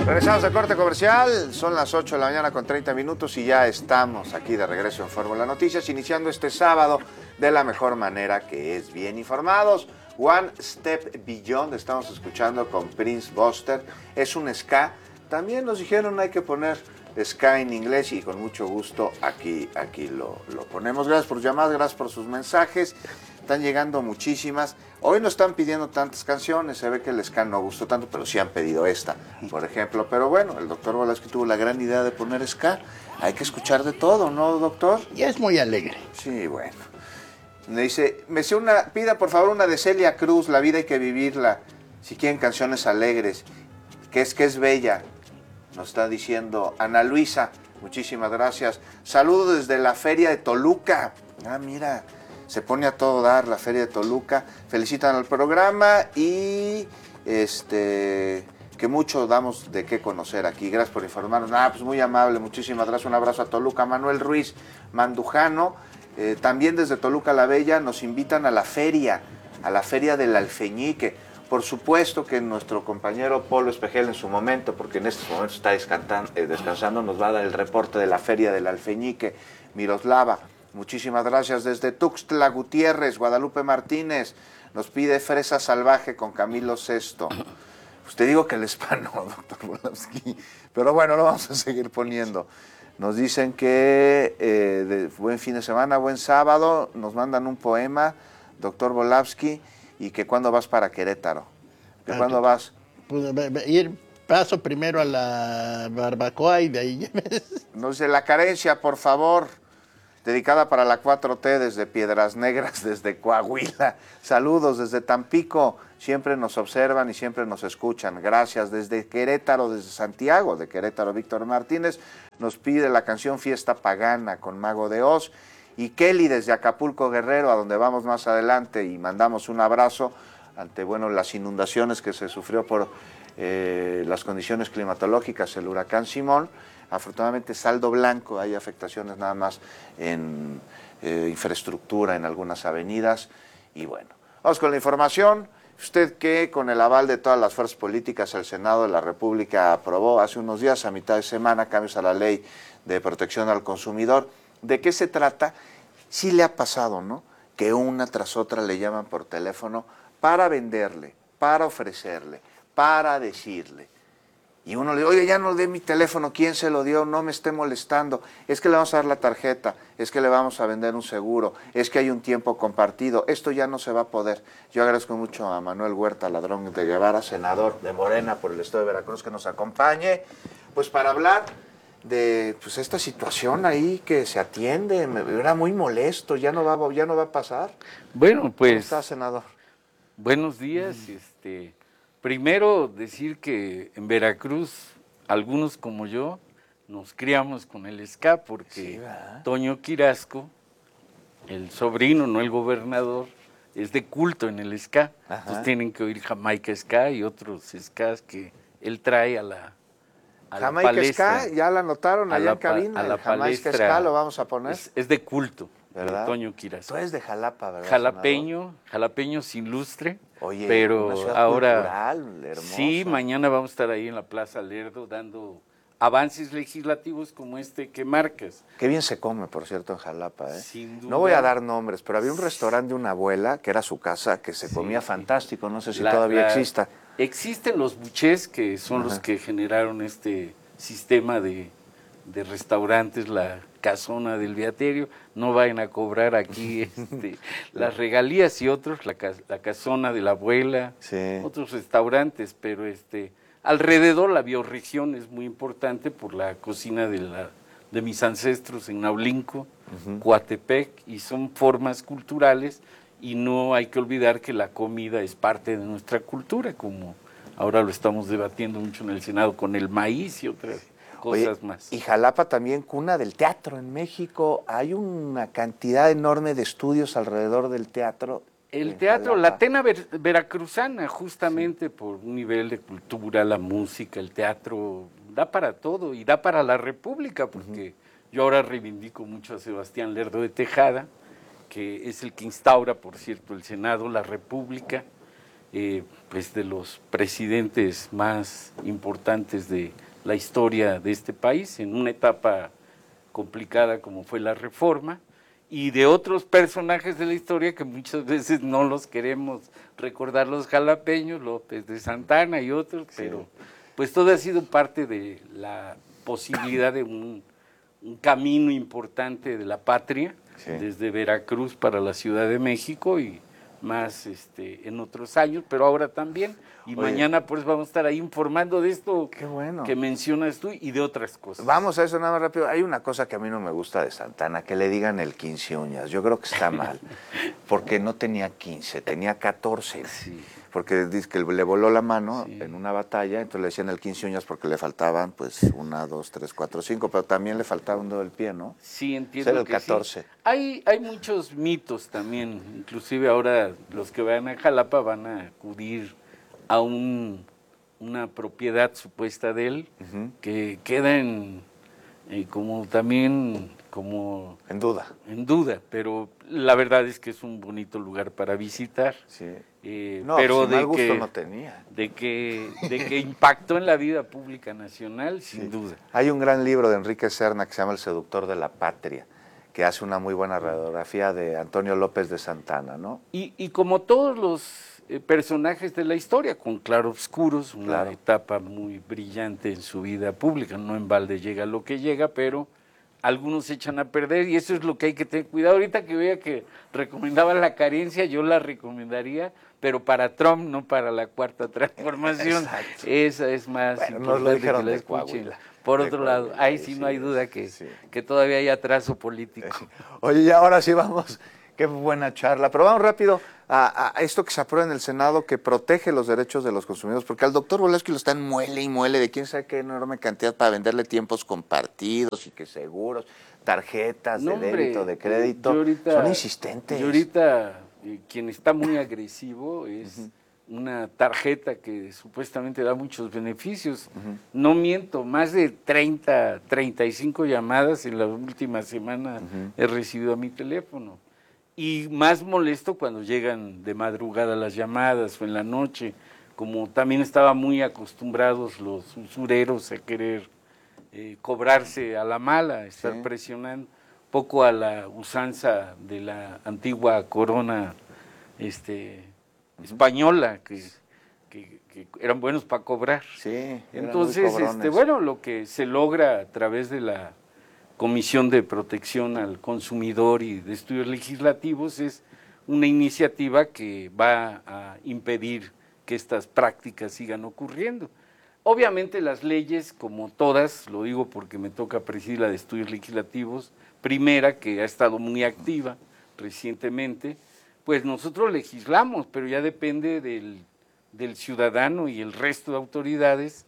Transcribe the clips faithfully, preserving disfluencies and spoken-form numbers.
Regresamos al corte comercial, son las ocho de la mañana con treinta minutos y ya estamos aquí de regreso en Fórmula Noticias, iniciando este sábado de la mejor manera, que es bien informados. One Step Beyond, estamos escuchando con Prince Buster, es un ska. También nos dijeron hay que poner ska en inglés y con mucho gusto aquí, aquí lo, lo ponemos. Gracias por sus llamadas, gracias por sus mensajes. Están llegando muchísimas. Hoy no están pidiendo tantas canciones, se ve que el ska no gustó tanto, pero sí han pedido esta, por ejemplo. Pero bueno, el doctor Volaski tuvo la gran idea de poner ska. Hay que escuchar de todo, ¿no, doctor? Y es muy alegre. Sí, bueno. Me dice, me sé una, pida por favor una de Celia Cruz, La vida hay que vivirla. Si quieren canciones alegres, que es que es bella. Nos está diciendo Ana Luisa, muchísimas gracias. Saludos desde la feria de Toluca. Ah, mira, se pone a todo dar la feria de Toluca. Felicitan al programa y este que mucho damos de qué conocer aquí. Gracias por informarnos. Ah, pues muy amable, muchísimas gracias. Un abrazo a Toluca. Manuel Ruiz Mandujano, eh, también desde Toluca la Bella, nos invitan a la feria, a la feria del Alfeñique. Por supuesto que nuestro compañero Polo Espejel en su momento, porque en estos momentos está descansando, eh, descansando, nos va a dar el reporte de la feria del Alfeñique. Miroslava, muchísimas gracias. Desde Tuxtla Gutiérrez, Guadalupe Martínez, nos pide Fresa Salvaje con Camilo Sesto. Usted digo que el hispano, doctor Volaski, pero bueno, lo vamos a seguir poniendo. Nos dicen que eh, de buen fin de semana, buen sábado, nos mandan un poema, doctor Volaski, y que cuándo vas para Querétaro, que cuándo vas. Pues, ir, paso primero a la barbacoa y de ahí. Nos dice La Carencia, por favor, dedicada para la cuatro T desde Piedras Negras, desde Coahuila. Saludos desde Tampico, siempre nos observan y siempre nos escuchan. Gracias. Desde Querétaro, desde Santiago, de Querétaro, Víctor Martínez, nos pide la canción Fiesta Pagana con Mago de Oz. Y Kelly desde Acapulco, Guerrero, a donde vamos más adelante, y mandamos un abrazo ante bueno, las inundaciones que se sufrió por eh, las condiciones climatológicas, el huracán Simón. Afortunadamente saldo blanco, hay afectaciones nada más en eh, infraestructura en algunas avenidas. Y bueno, vamos con la información. Usted que con el aval de todas las fuerzas políticas el Senado de la República aprobó hace unos días, a mitad de semana, cambios a la ley de protección al consumidor. ¿De qué se trata? Sí le ha pasado, ¿no? Que una tras otra le llaman por teléfono para venderle, para ofrecerle, para decirle. Y uno le dice, oye, ya no dé mi teléfono, ¿quién se lo dio? No me esté molestando. Es que le vamos a dar la tarjeta, es que le vamos a vender un seguro, es que hay un tiempo compartido. Esto ya no se va a poder. Yo agradezco mucho a Manuel Huerta Ladrón de Guevara, senador de Morena por el estado de Veracruz, que nos acompañe, pues para hablar de pues esta situación ahí que se atiende. Me era muy molesto, ya no va, ya no va a pasar. Bueno, pues. ¿Cómo está, senador? Buenos días. Mm. Este, primero decir que en Veracruz, algunos como yo, nos criamos con el ska porque sí, Toño Quirasco, el sobrino, no el gobernador, es de culto en el ska. Ajá. Entonces tienen que oír Jamaica Ska y otros skas que él trae a la Jamaica Ska, ya la anotaron allá en cabina, el Jamaica Ska lo vamos a poner. Es, es de culto, ¿verdad? De Toño Quirasco. Tú eres de Jalapa, ¿verdad? Jalapeño, senador? Jalapeño sin lustre. Oye, pero una ciudad ahora cultural, hermosa. Sí, mañana vamos a estar ahí en la Plaza Lerdo dando avances legislativos como este que marcas. Qué bien se come, por cierto, en Jalapa, ¿eh? Sin duda. No voy a dar nombres, pero había un restaurante de una abuela, que era su casa, que se sí, comía sí. fantástico, no sé si la, todavía la, exista. Existen los buchés, que son Ajá. los que generaron este sistema de, de restaurantes, la casona del Beaterio. No vayan a cobrar aquí este, las regalías y otros, la, la casona de la abuela, sí. otros restaurantes, pero este alrededor la bioregión es muy importante por la cocina de, la, de mis ancestros en Naulinco, uh-huh. Coatepec, y son formas culturales, y no hay que olvidar que la comida es parte de nuestra cultura, como ahora lo estamos debatiendo mucho en el Senado con el maíz y otras cosas Oye, más. Y Jalapa también cuna del teatro en México. Hay una cantidad enorme de estudios alrededor del teatro. El teatro, Jalapa. La Atena ver, veracruzana, justamente sí. por un nivel de cultura, la música, el teatro, da para todo y da para la República, porque uh-huh. yo ahora reivindico mucho a Sebastián Lerdo de Tejada, que es el que instaura, por cierto, el Senado, la República, eh, pues de los presidentes más importantes de la historia de este país, en una etapa complicada como fue la Reforma, y de otros personajes de la historia que muchas veces no los queremos recordar, los jalapeños, López de Santana y otros, sí. Pero pues todo ha sido parte de la posibilidad de un, un camino importante de la patria, sí. Desde Veracruz para la Ciudad de México y más este, en otros años, pero ahora también, y Oye, mañana pues vamos a estar ahí informando de esto qué bueno. Que mencionas tú y de otras cosas. Vamos a eso nada más rápido. Hay una cosa que a mí no me gusta de Santana, que le digan el quince uñas. Yo creo que está mal, porque no tenía quince, tenía catorce. Sí. Porque dice que le voló la mano sí. En una batalla, entonces le decían el quince uñas porque le faltaban pues una, dos, tres, cuatro, cinco, pero también le faltaba un dedo del pie, ¿no? Sí, entiendo. Era el que catorce. Sí. Hay, hay muchos mitos también, inclusive ahora los que vayan a Jalapa van a acudir a un, una propiedad supuesta de él, uh-huh. Que queda en, eh, como también como en duda. En duda, pero la verdad es que es un bonito lugar para visitar. Sí. Eh, no, pero pues, de mal gusto que no tenía. De que, de que impactó en la vida pública nacional, sin sí. duda. Hay un gran libro de Enrique Serna que se llama El seductor de la patria, que hace una muy buena radiografía de Antonio López de Santana, ¿no? Y, y como todos los eh, personajes de la historia, con claroscuros, una claro. etapa muy brillante en su vida pública, no en balde llega lo que llega, pero algunos se echan a perder y eso es lo que hay que tener cuidado. Ahorita que vea que recomendaba la carencia, yo la recomendaría, pero para Trump, no para la cuarta transformación. Exacto. Esa es más bueno, importante nos lo dijeron que la de Coahuila. Por otro lado, ahí sí, sí no hay duda que, sí. que todavía hay atraso político. Sí. Oye, y ahora sí vamos, qué buena charla, pero vamos rápido a, a esto que se aprueba en el Senado que protege los derechos de los consumidores, porque al doctor Volesky lo están muele y muele de quién sabe qué enorme cantidad para venderle tiempos compartidos y que seguros, tarjetas no, de hombre, débito, de crédito, ahorita, son insistentes. Y ahorita eh, quien está muy agresivo es uh-huh. una tarjeta que supuestamente da muchos beneficios. Uh-huh. No miento, más de treinta, treinta y cinco llamadas en la última semana uh-huh. he recibido a mi teléfono. Y más molesto cuando llegan de madrugada las llamadas o en la noche, como también estaban muy acostumbrados los usureros a querer eh, cobrarse a la mala, estar sí. presionando poco a la usanza de la antigua corona este, uh-huh. española, que, que, que eran buenos para cobrar. Sí, entonces, este, bueno, lo que se logra a través de la Comisión de Protección al Consumidor y de Estudios Legislativos es una iniciativa que va a impedir que estas prácticas sigan ocurriendo. Obviamente las leyes, como todas, lo digo porque me toca presidir la de Estudios Legislativos, primera, que ha estado muy activa recientemente, pues nosotros legislamos, pero ya depende del, del ciudadano y el resto de autoridades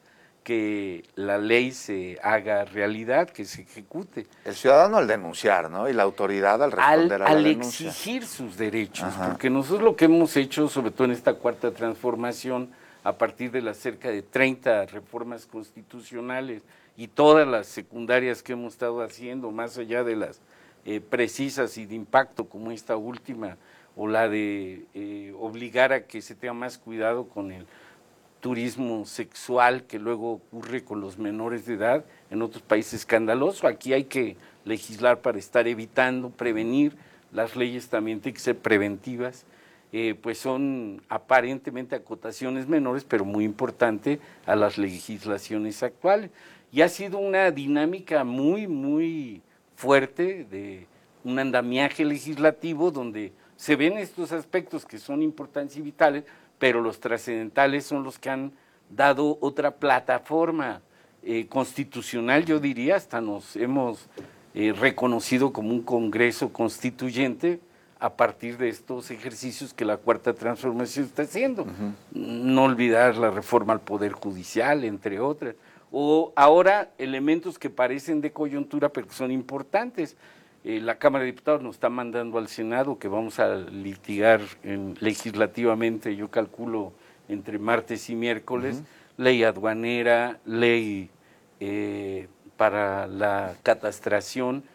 que la ley se haga realidad, que se ejecute. El ciudadano al denunciar, ¿no? Y la autoridad al responder al, a la al denuncia. Al exigir sus derechos, Ajá. porque nosotros lo que hemos hecho, sobre todo en esta cuarta transformación, a partir de las cerca de treinta reformas constitucionales y todas las secundarias que hemos estado haciendo, más allá de las eh, precisas y de impacto, como esta última, o la de eh, obligar a que se tenga más cuidado con el turismo sexual que luego ocurre con los menores de edad, en otros países escandaloso. Aquí hay que legislar para estar evitando, prevenir, las leyes también tienen que ser preventivas, eh, pues son aparentemente acotaciones menores, pero muy importante a las legislaciones actuales. Y ha sido una dinámica muy, muy fuerte de un andamiaje legislativo donde se ven estos aspectos que son importantes y vitales, pero los trascendentales son los que han dado otra plataforma eh, constitucional, yo diría, hasta nos hemos eh, reconocido como un Congreso constituyente a partir de estos ejercicios que la Cuarta Transformación está haciendo. Uh-huh. No olvidar la reforma al Poder Judicial, entre otras, o ahora elementos que parecen de coyuntura, pero que son importantes. Eh, la Cámara de Diputados nos está mandando al Senado, que vamos a litigar en, legislativamente, yo calculo, entre martes y miércoles, uh-huh. ley aduanera, ley eh, para la catastración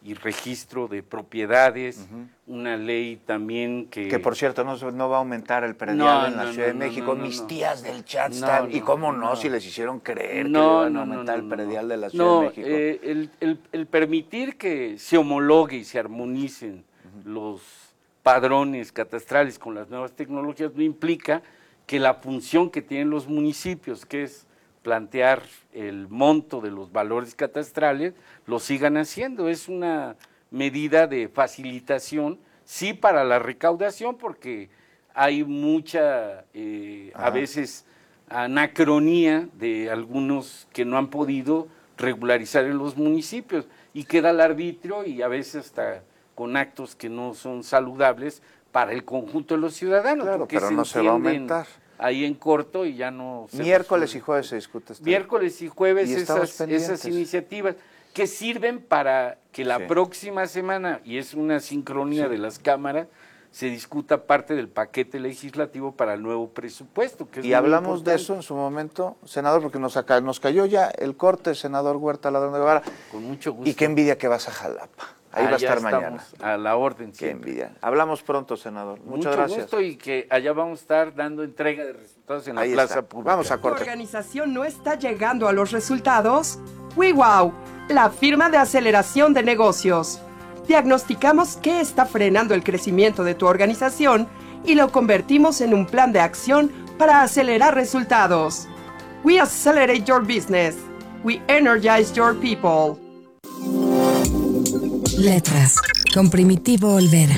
y registro de propiedades, uh-huh. una ley también que... Que por cierto no, no va a aumentar el predial no, en la no, Ciudad no, de México. No, no, Mis no. tías del chat no, están, no, y cómo no, no, si les hicieron creer no, que le iban no, a aumentar no, no, el predial no. de la Ciudad no, de México. Eh, el, el, el permitir que se homologue y se armonicen uh-huh. los padrones catastrales con las nuevas tecnologías no implica que la función que tienen los municipios, que es plantear el monto de los valores catastrales, lo sigan haciendo. Es una medida de facilitación, sí, para la recaudación, porque hay mucha, eh, a veces, anacronía de algunos que no han podido regularizar en los municipios, y queda al arbitrio y a veces hasta con actos que no son saludables para el conjunto de los ciudadanos. Claro, pero no se va a aumentar. Ahí en corto y ya no... Se Miércoles resuelve. y jueves se discute esto. Miércoles y jueves y esas, esas iniciativas que sirven para que la sí. próxima semana, y es una sincronía sí. de las cámaras, se discuta parte del paquete legislativo para el nuevo presupuesto. Que es y hablamos importante. de eso en su momento, senador, porque nos, acá, nos cayó ya el corte, senador Huerta Ladrón de Guevara. Con mucho gusto. Y qué envidia que vas a Jalapa. Ahí ah, va a estar mañana. A la orden. Qué siempre. envidia. Hablamos pronto, senador. Muchas Mucho gracias. gusto y que allá vamos a estar dando entrega de resultados en la Ahí plaza está. pública. Vamos a cortar. ¿Tu organización no está llegando a los resultados? WeWow, la firma de aceleración de negocios. Diagnosticamos qué está frenando el crecimiento de tu organización y lo convertimos en un plan de acción para acelerar resultados. We accelerate your business. We energize your people. Letras, con Primitivo Olvera.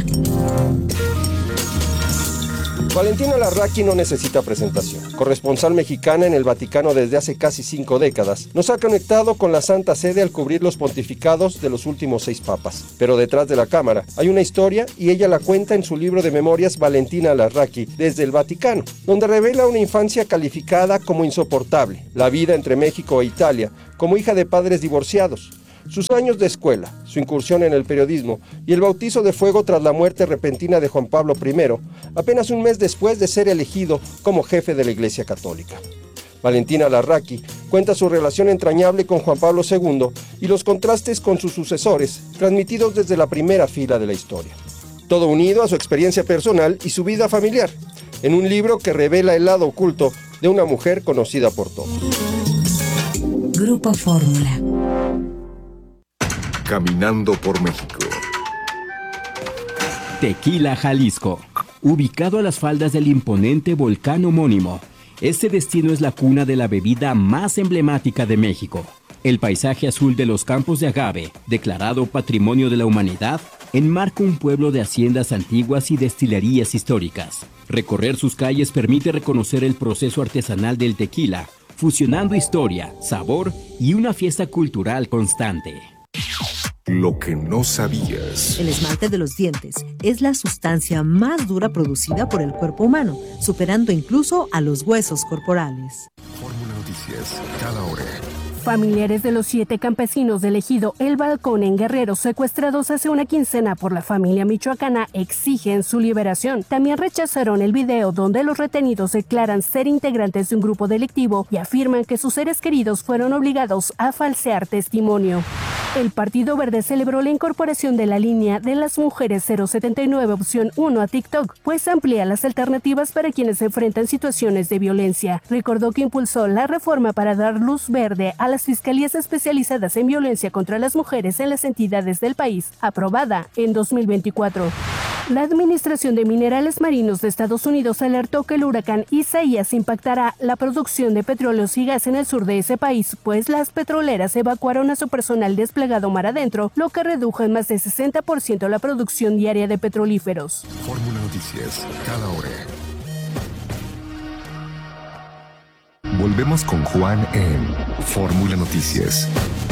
Valentina Larraqui no necesita presentación. Corresponsal mexicana en el Vaticano desde hace casi cinco décadas, nos ha conectado con la Santa Sede al cubrir los pontificados de los últimos seis papas. Pero detrás de la cámara hay una historia y ella la cuenta en su libro de memorias Valentina Larraqui desde el Vaticano, donde revela una infancia calificada como insoportable, la vida entre México e Italia, como hija de padres divorciados, sus años de escuela, su incursión en el periodismo y el bautizo de fuego tras la muerte repentina de Juan Pablo primero, apenas un mes después de ser elegido como jefe de la Iglesia Católica. Valentina Larraqui cuenta su relación entrañable con Juan Pablo segundo y los contrastes con sus sucesores, transmitidos desde la primera fila de la historia. Todo unido a su experiencia personal y su vida familiar, en un libro que revela el lado oculto de una mujer conocida por todos. Grupo Fórmula. Caminando por México. Tequila, Jalisco. Ubicado a las faldas del imponente volcán homónimo, este destino es la cuna de la bebida más emblemática de México. El paisaje azul de los campos de agave, declarado Patrimonio de la Humanidad, enmarca un pueblo de haciendas antiguas y destilerías históricas. Recorrer sus calles permite reconocer el proceso artesanal del tequila, fusionando historia, sabor y una fiesta cultural constante. Lo que no sabías. El esmalte de los dientes es la sustancia más dura producida por el cuerpo humano, superando incluso a los huesos corporales. Fórmula Noticias, cada hora. Familiares de los siete campesinos del ejido El Balcón en Guerrero, secuestrados hace una quincena por la familia michoacana, exigen su liberación. También rechazaron el video donde los retenidos declaran ser integrantes de un grupo delictivo y afirman que sus seres queridos fueron obligados a falsear testimonio. El Partido Verde celebró la incorporación de la línea de las mujeres cero setenta y nueve opción uno a TikTok, pues amplía las alternativas para quienes se enfrentan situaciones de violencia. Recordó que impulsó la reforma para dar luz verde a las fiscalías especializadas en violencia contra las mujeres en las entidades del país, aprobada en dos mil veinticuatro. La Administración de Minerales Marinos de Estados Unidos alertó que el huracán Isaías impactará la producción de petróleos y gas en el sur de ese país, pues las petroleras evacuaron a su personal desplegado mar adentro, lo que redujo en más de sesenta por ciento la producción diaria de petrolíferos. Fórmula Noticias, cada hora. Volvemos con Juan en Fórmula Noticias.